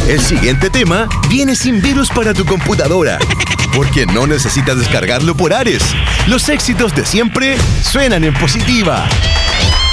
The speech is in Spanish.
El siguiente tema viene sin virus para tu computadora, porque no necesitas descargarlo por Ares. Los éxitos de siempre suenan en Positiva.